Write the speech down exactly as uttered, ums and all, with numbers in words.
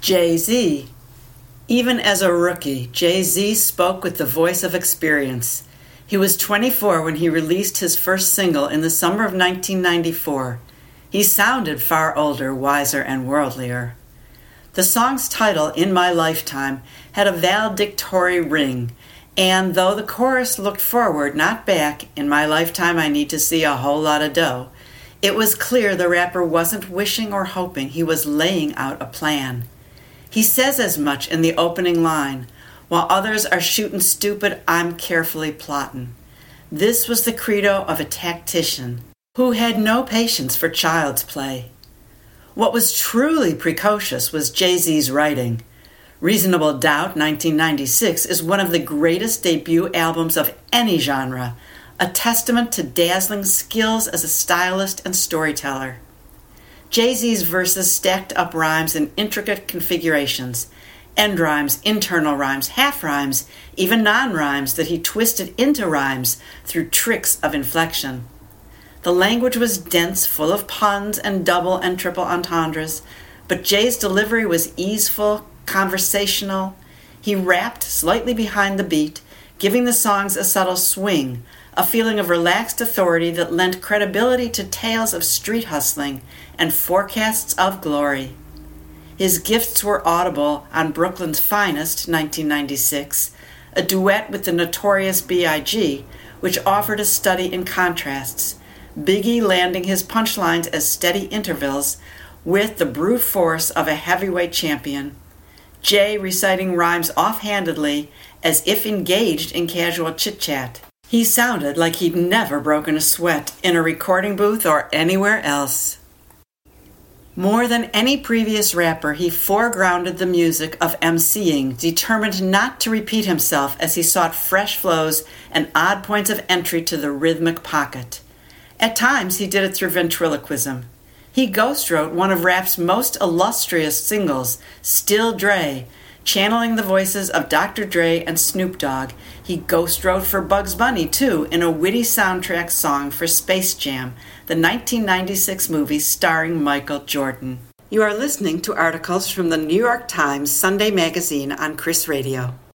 Jay-Z. Even as a rookie, Jay-Z spoke with the voice of experience. He was twenty-four when he released his first single in the summer of nineteen ninety-four. He sounded far older, wiser, and worldlier. The song's title, In My Lifetime, had a valedictory ring, and though the chorus looked forward, not back, in my lifetime I need to see a whole lot of dough, it was clear the rapper wasn't wishing or hoping, he was laying out a plan. He says as much in the opening line, while others are shooting stupid, I'm carefully plotting. This was the credo of a tactician who had no patience for child's play. What was truly precocious was Jay-Z's writing. Reasonable Doubt, nineteen ninety-six, is one of the greatest debut albums of any genre, a testament to dazzling skills as a stylist and storyteller. Jay-Z's verses stacked up rhymes in intricate configurations, end rhymes, internal rhymes, half rhymes, even non-rhymes that he twisted into rhymes through tricks of inflection. The language was dense, full of puns and double and triple entendres, but Jay's delivery was easeful, conversational. He rapped slightly behind the beat, giving the songs a subtle swing, a feeling of relaxed authority that lent credibility to tales of street hustling and forecasts of glory. His gifts were audible on Brooklyn's Finest, nineteen ninety-six, a duet with the Notorious B I G, which offered a study in contrasts, Biggie landing his punchlines as steady intervals with the brute force of a heavyweight champion, Jay reciting rhymes offhandedly as if engaged in casual chit-chat. He sounded like he'd never broken a sweat in a recording booth or anywhere else. More than any previous rapper, he foregrounded the music of emceeing, determined not to repeat himself as he sought fresh flows and odd points of entry to the rhythmic pocket. At times, he did it through ventriloquism. He ghostwrote one of rap's most illustrious singles, Still Dre, channeling the voices of Doctor Dre and Snoop Dogg. He ghostwrote for Bugs Bunny, too, in a witty soundtrack song for Space Jam, the nineteen ninety-six movie starring Michael Jordan. You are listening to articles from the New York Times Sunday Magazine on Chris Radio.